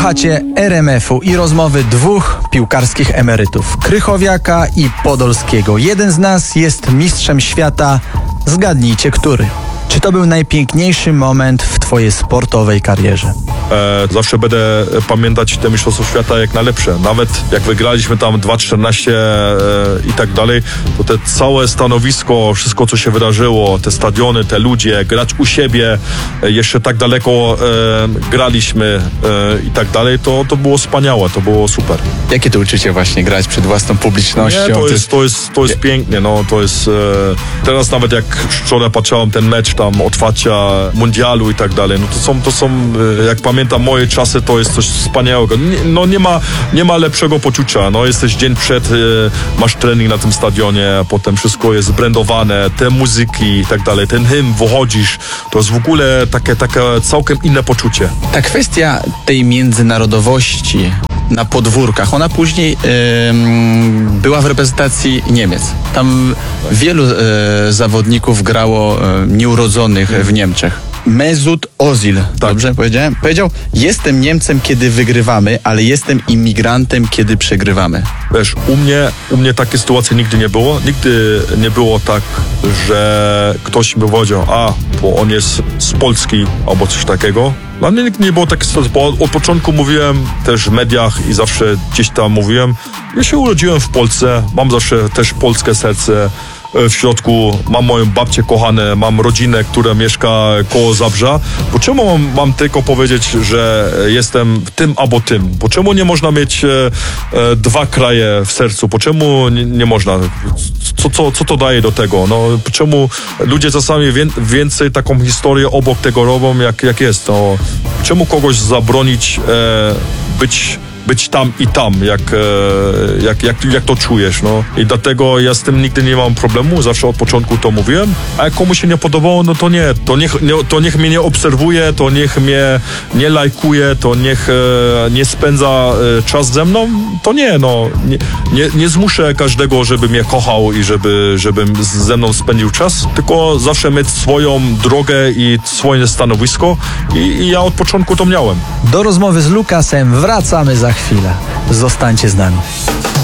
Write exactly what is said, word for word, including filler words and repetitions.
Słuchacie R M F-u i rozmowy dwóch piłkarskich emerytów, Krychowiaka i Podolskiego. Jeden z nas jest mistrzem świata. Zgadnijcie, który? Czy to był najpiękniejszy moment w twojej sportowej karierze? E, zawsze będę pamiętać te mistrzostwa świata jak najlepsze. Nawet jak wygraliśmy tam dwa czternaście e, i tak dalej, to te całe stanowisko, wszystko co się wydarzyło, te stadiony, te ludzie, grać u siebie, e, jeszcze tak daleko e, graliśmy e, i tak dalej, to, to było wspaniałe, to było super. Jakie to uczucie właśnie grać przed własną publicznością? Nie, to jest, to jest, to jest pięknie, no to jest e, teraz nawet jak wczoraj patrzyłem ten mecz tam otwarcia mundialu i tak dalej, no to są, to są e, jak pamiętam moje czasy, to jest coś wspaniałego. Nie, no nie ma, nie ma lepszego poczucia, no jesteś dzień przed, e, masz trening na tym stadionie, potem wszystko jest brandowane, te muzyki i tak dalej, ten hymn, wychodzisz, to jest w ogóle takie, takie całkiem inne poczucie. Ta kwestia tej międzynarodowości na podwórkach, ona później yy, była w reprezentacji Niemiec. Tam wielu yy, zawodników grało yy, nieurodzonych w Niemczech. Mesut Ozil, tak. Dobrze powiedziałem? Powiedział, jestem Niemcem, kiedy wygrywamy, ale jestem imigrantem, kiedy przegrywamy. Wiesz, u mnie, u mnie takiej sytuacji nigdy nie było. Nigdy nie było tak, że ktoś mi powiedział, a, bo on jest z Polski, albo coś takiego. Dla mnie nigdy nie było takiej sytuacji, bo od początku mówiłem też w mediach i zawsze gdzieś tam mówiłem, ja się urodziłem w Polsce, mam zawsze też polskie serce w środku, mam moją babcię kochane, mam rodzinę, która mieszka koło Zabrza. Po czemu mam, mam tylko powiedzieć, że jestem tym albo tym? Po czemu nie można mieć e, e, dwa kraje w sercu? Po czemu nie, nie można? Co, co, co to daje do tego? No, po czemu ludzie czasami wie, więcej taką historię obok tego robią, jak, jak jest? No, czemu kogoś zabronić e, być być tam i tam, jak, jak, jak, jak to czujesz, no. I dlatego ja z tym nigdy nie mam problemu, zawsze od początku to mówiłem, a jak komuś się nie podobało, no to nie, to niech, nie, to niech mnie nie obserwuje, to niech mnie nie lajkuje, to niech nie spędza czas ze mną, to nie, no. Nie, nie, nie zmuszę każdego, żeby mnie kochał i żeby, żebym ze mną spędził czas, tylko zawsze mieć swoją drogę i swoje stanowisko i, i ja od początku to miałem. Do rozmowy z Lukasem wracamy za chwilę. Zostańcie z nami.